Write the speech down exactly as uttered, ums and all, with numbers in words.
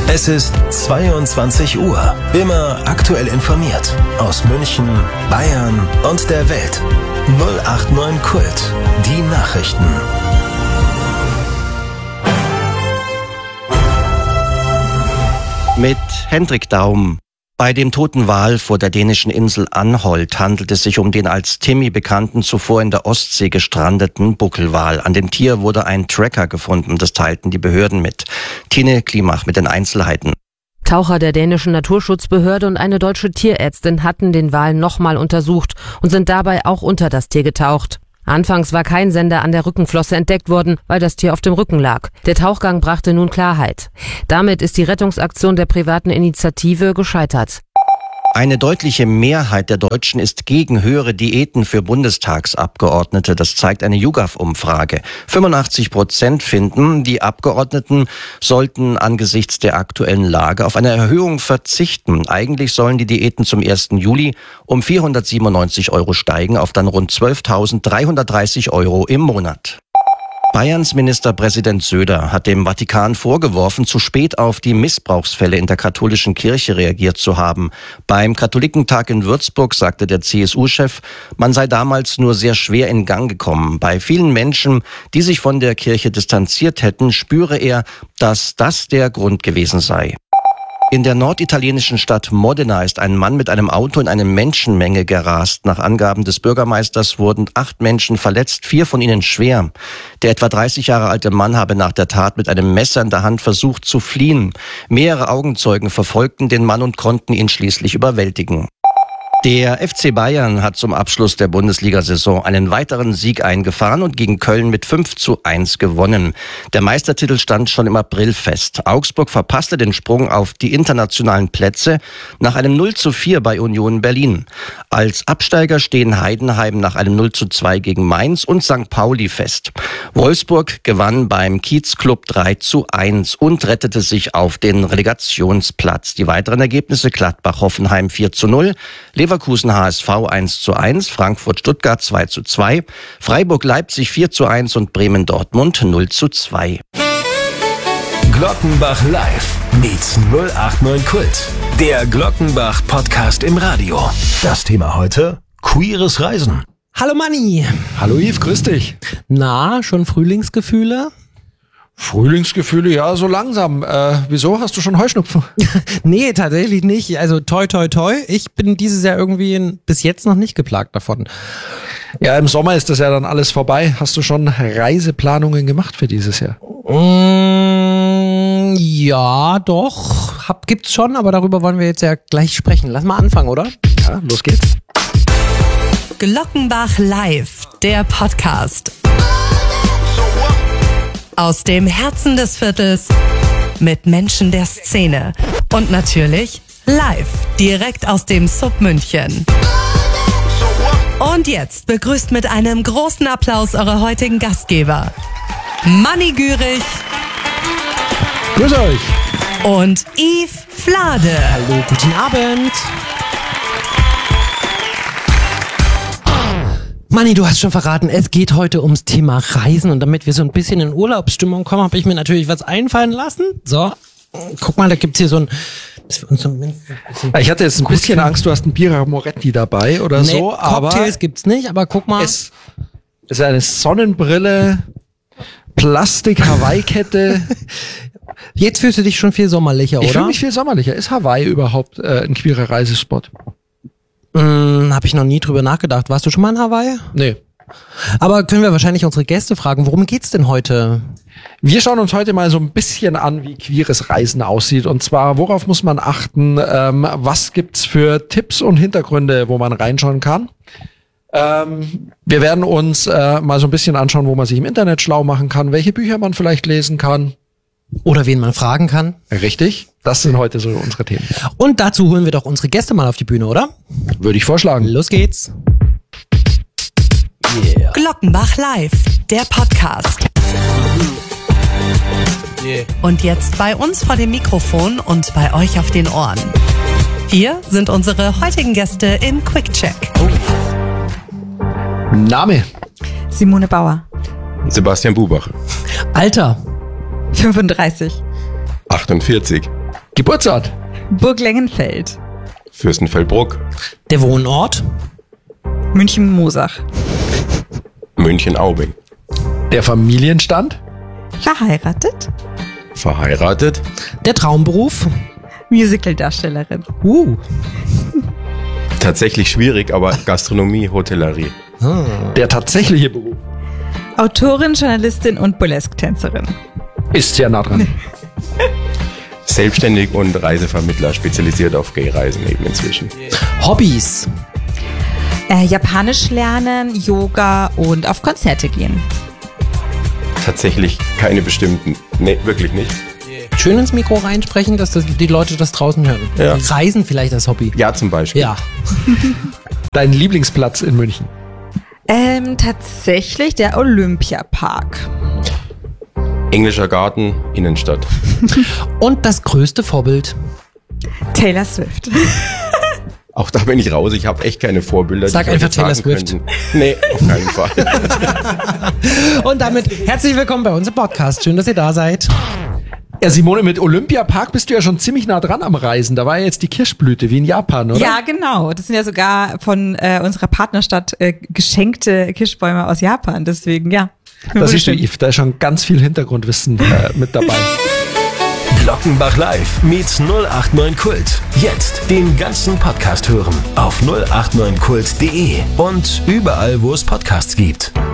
Es ist zweiundzwanzig Uhr. Immer aktuell informiert. Aus München, Bayern und der Welt. null acht neun Kult. Die Nachrichten. Mit Hendrik Daum. Bei dem toten Wal vor der dänischen Insel Anholt handelt es sich um den als Timmy bekannten, zuvor in der Ostsee gestrandeten Buckelwal. An dem Tier wurde ein Tracker gefunden, das teilten die Behörden mit. Tine Klimach mit den Einzelheiten. Taucher der dänischen Naturschutzbehörde und eine deutsche Tierärztin hatten den Wal nochmal untersucht und sind dabei auch unter das Tier getaucht. Anfangs war kein Sender an der Rückenflosse entdeckt worden, weil das Tier auf dem Rücken lag. Der Tauchgang brachte nun Klarheit. Damit ist die Rettungsaktion der privaten Initiative gescheitert. Eine deutliche Mehrheit der Deutschen ist gegen höhere Diäten für Bundestagsabgeordnete. Das zeigt eine YouGov-Umfrage. fünfundachtzig Prozent finden, die Abgeordneten sollten angesichts der aktuellen Lage auf eine Erhöhung verzichten. Eigentlich sollen die Diäten zum ersten Juli um vierhundertsiebenundneunzig Euro steigen auf dann rund zwölftausenddreihundertdreißig Euro im Monat. Bayerns Ministerpräsident Söder hat dem Vatikan vorgeworfen, zu spät auf die Missbrauchsfälle in der katholischen Kirche reagiert zu haben. Beim Katholikentag in Würzburg sagte der C S U-Chef, man sei damals nur sehr schwer in Gang gekommen. Bei vielen Menschen, die sich von der Kirche distanziert hätten, spüre er, dass das der Grund gewesen sei. In der norditalienischen Stadt Modena ist ein Mann mit einem Auto in eine Menschenmenge gerast. Nach Angaben des Bürgermeisters wurden acht Menschen verletzt, vier von ihnen schwer. Der etwa dreißig Jahre alte Mann habe nach der Tat mit einem Messer in der Hand versucht zu fliehen. Mehrere Augenzeugen verfolgten den Mann und konnten ihn schließlich überwältigen. Der F C Bayern hat zum Abschluss der Bundesliga-Saison einen weiteren Sieg eingefahren und gegen Köln mit fünf zu eins gewonnen. Der Meistertitel stand schon im April fest. Augsburg verpasste den Sprung auf die internationalen Plätze nach einem null zu vier bei Union Berlin. Als Absteiger stehen Heidenheim nach einem null zu zwei gegen Mainz und Sankt Pauli fest. Wolfsburg gewann beim Kiezclub drei zu eins und rettete sich auf den Relegationsplatz. Die weiteren Ergebnisse: Gladbach-Hoffenheim vier zu null, Leverkusen H S V eins zu eins, Frankfurt-Stuttgart zwei zu zwei, Freiburg-Leipzig vier zu eins und Bremen-Dortmund null zu zwei. Glockenbach Live meets null acht neun Kult. Der Glockenbach-Podcast im Radio. Das Thema heute: queeres Reisen. Hallo Manni. Hallo Yves, grüß dich. Na, schon Frühlingsgefühle? Frühlingsgefühle, ja, so langsam. Äh, wieso? Hast du schon Heuschnupfen? Nee, tatsächlich nicht. Also toi, toi, toi. Ich bin dieses Jahr irgendwie in, bis jetzt noch nicht geplagt davon. Ja, im Sommer ist das ja dann alles vorbei. Hast du schon Reiseplanungen gemacht für dieses Jahr? Mm, ja, doch. Hab, gibt's schon, aber darüber wollen wir jetzt ja gleich sprechen. Lass mal anfangen, oder? Ja, los geht's. Glockenbach Live, der Podcast. Aus dem Herzen des Viertels, mit Menschen der Szene und natürlich live, direkt aus dem Sub München. Und jetzt begrüßt mit einem großen Applaus eure heutigen Gastgeber, Manni Gürich. Grüß euch. Und Yves Flade. Hallo, guten Abend. Manni, du hast schon verraten, es geht heute ums Thema Reisen und damit wir so ein bisschen in Urlaubsstimmung kommen, habe ich mir natürlich was einfallen lassen. So, guck mal, da gibt's hier so ein... Das wir uns so ein ich hatte jetzt ein bisschen finden. Angst, du hast ein Birra Moretti dabei oder nee, so, aber... Cocktails gibt's nicht, aber guck mal... Es ist eine Sonnenbrille, Plastik-Hawaii-Kette... Jetzt fühlst du dich schon viel sommerlicher, oder? Ich fühle mich viel sommerlicher. Ist Hawaii überhaupt äh, ein queerer Reisespot? Hm, habe ich noch nie drüber nachgedacht. Warst du schon mal in Hawaii? Nee. Aber können wir wahrscheinlich unsere Gäste fragen, worum geht's denn heute? Wir schauen uns heute mal so ein bisschen an, wie queeres Reisen aussieht. Und zwar, worauf muss man achten? Ähm, was gibt's für Tipps und Hintergründe, wo man reinschauen kann? Ähm, wir werden uns äh, mal so ein bisschen anschauen, wo man sich im Internet schlau machen kann, welche Bücher man vielleicht lesen kann. Oder wen man fragen kann. Richtig, das sind heute so unsere Themen. Und dazu holen wir doch unsere Gäste mal auf die Bühne, oder? Würde ich vorschlagen. Los geht's. Yeah. Glockenbach Live, der Podcast. Yeah. Und jetzt bei uns vor dem Mikrofon und bei euch auf den Ohren. Hier sind unsere heutigen Gäste im Quick-Check. Oh. Name? Simone Bauer. Sebastian Bubacher. Alter? fünfunddreißig. achtundvierzig. Geburtsort. Burg Lengenfeld. Fürstenfeldbruck. Der Wohnort. München-Mosach. München-Aubing. Der Familienstand. Verheiratet. Verheiratet. Der Traumberuf. Musicaldarstellerin. Uh. Tatsächlich schwierig, aber Gastronomie, Hotellerie. Der tatsächliche Beruf. Autorin, Journalistin und Burlesque-Tänzerin. Ist sehr nah dran. Selbstständig und Reisevermittler, spezialisiert auf Gay-Reisen eben inzwischen. Hobbys. Äh, Japanisch lernen, Yoga und auf Konzerte gehen. Tatsächlich keine bestimmten. Nee, wirklich nicht. Schön ins Mikro reinsprechen, dass das, die Leute das draußen hören. Ja. Reisen vielleicht als Hobby. Ja, zum Beispiel. Ja. Dein Lieblingsplatz in München. Ähm, tatsächlich der Olympiapark. Englischer Garten, Innenstadt. Und das größte Vorbild. Taylor Swift. Auch da bin ich raus. Ich habe echt keine Vorbilder. Sag die ich einfach euch Taylor sagen Swift. könnten. Nee, auf keinen Fall. Und damit herzlich willkommen bei uns im Podcast. Schön, dass ihr da seid. Ja, Simone, mit Olympiapark bist du ja schon ziemlich nah dran am Reisen. Da war ja jetzt die Kirschblüte, wie in Japan, oder? Ja, genau. Das sind ja sogar von äh, unserer Partnerstadt äh, geschenkte Kirschbäume aus Japan. Deswegen, ja. Da siehst du, Yves, da ist schon ganz viel Hintergrundwissen äh, mit dabei. Glockenbach Live mit null acht neun Kult. Jetzt den ganzen Podcast hören auf null acht neun kult punkt de und überall, wo es Podcasts gibt.